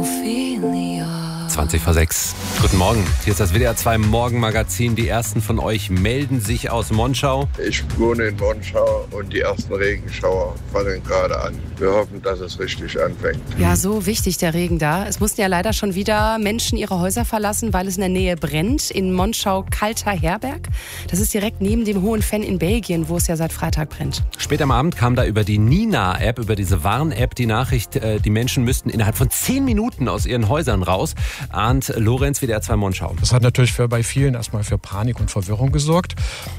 20 vor 6. Guten Morgen. Hier ist das WDR 2 Morgenmagazin. Die ersten von euch melden sich aus Monschau. Ich wohne in Monschau und die ersten Regenschauer fallen gerade an. Wir hoffen, dass es richtig anfängt. Ja, so wichtig der Regen da. Es mussten ja leider schon wieder Menschen ihre Häuser verlassen, weil es in der Nähe brennt. In Monschau-Kalter Herberg. Das ist direkt neben dem Hohen Venn in Belgien, wo es ja seit Freitag brennt. Spät am Abend kam da über die Nina-App, über diese Warn-App, die Nachricht, die Menschen müssten innerhalb von 10 Minuten aus ihren Häusern raus. Arndt Lorenz, WDR 2 Monschau. Das hat natürlich bei vielen erstmal für Panik und Verwirrung gesorgt.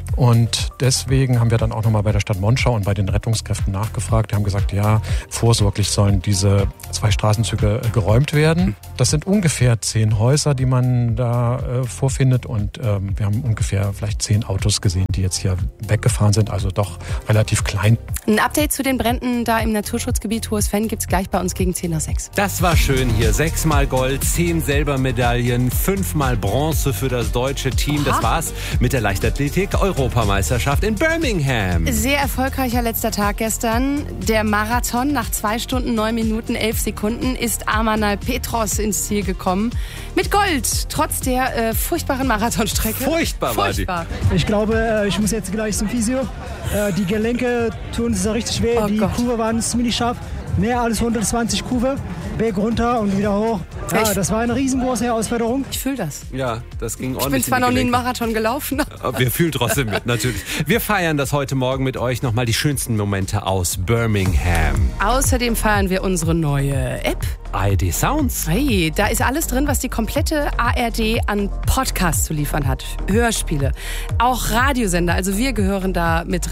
Und deswegen haben wir dann auch nochmal bei der Stadt Monschau und bei den Rettungskräften nachgefragt. Die haben gesagt, ja, vorsorglich sollen diese 2 Straßenzüge geräumt werden. Das sind ungefähr 10 Häuser, die man da vorfindet. Und wir haben ungefähr vielleicht 10 Autos gesehen, die jetzt hier weggefahren sind. Also doch relativ klein. Ein Update zu den Bränden da im Naturschutzgebiet Hohes Venn gibt's gleich bei uns gegen 10 nach 6. Das war schön hier. 6-mal Gold, 10 Silbermedaillen, 5-mal Bronze für das deutsche Team. Das war's mit der Leichtathletik-Europameisterschaft in Birmingham. Sehr erfolgreicher letzter Tag gestern. Der Marathon nach 2 Stunden, 9 Minuten, 11 Sekunden ist Amanal Petros ins Ziel gekommen. Mit Gold, trotz der furchtbaren Marathonstrecke. Furchtbar war die. Ich glaube, ich muss jetzt gleich zum Physio. Die Gelenke tun es richtig weh. Die Kurve waren ziemlich scharf. Mehr als 120 Kurve. Berg runter und wieder hoch. Ja, das war eine riesengroße Herausforderung. Ich fühle das. Ja, das ging ordentlich. Ich bin zwar noch nie einen Marathon gelaufen. Aber wir fühlen trotzdem mit, natürlich. Wir feiern das heute Morgen mit euch. Nochmal die schönsten Momente aus Birmingham. Außerdem feiern wir unsere neue App. ARD Sounds. Hey, da ist alles drin, was die komplette ARD an Podcasts zu liefern hat. Hörspiele, auch Radiosender. Also wir gehören da mit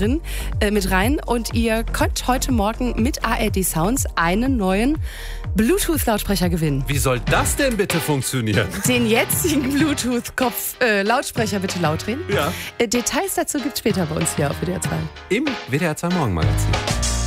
rein. Und ihr könnt heute Morgen mit ARD Sounds einen neuen Bluetooth-Lautsprecher gewinnen. Wie soll das denn bitte funktionieren? Den jetzigen Bluetooth-Lautsprecher bitte laut drehen. Ja. Details dazu gibt's später bei uns hier auf WDR 2. Im WDR 2 Morgenmagazin.